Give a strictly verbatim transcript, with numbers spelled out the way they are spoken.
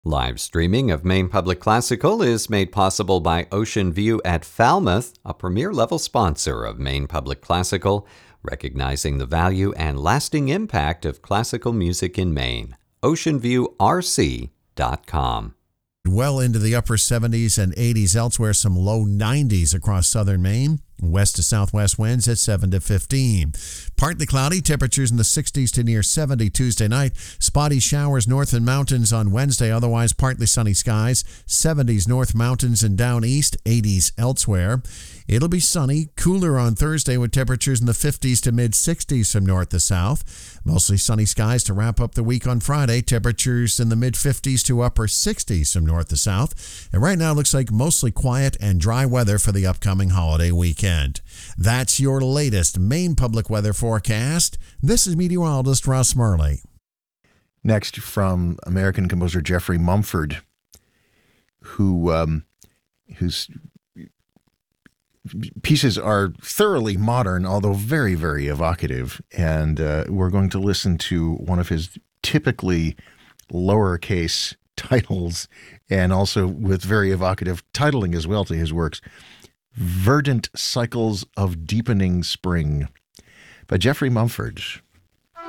Live streaming of Maine Public Classical is made possible by Ocean View at Falmouth, a premier-level sponsor of Maine Public Classical, recognizing the value and lasting impact of classical music in Maine. ocean view r c dot com. Well into the upper seventies and eighties elsewhere, some low nineties across southern Maine. West to southwest winds at seven to fifteen. Partly cloudy, temperatures in the sixties to near seventy Tuesday night. Spotty showers north and mountains on Wednesday, otherwise partly sunny skies. seventies north mountains and down east, eighties elsewhere. It'll be sunny, cooler on Thursday with temperatures in the fifties to mid-sixties from north to south. Mostly sunny skies to wrap up the week on Friday. Temperatures in the mid-fifties to upper sixties from north to south. And right now it looks like mostly quiet and dry weather for the upcoming holiday weekend. That's your latest Maine Public Weather forecast. This is meteorologist Russ Murley. Next, from American composer Geoffrey Mumford, who um, whose pieces are thoroughly modern, although very, very evocative. And uh, we're going to listen to one of his typically lowercase titles, and also with very evocative titling as well to his works. Verdant Cycles of Deepening Spring by Geoffrey Mumford.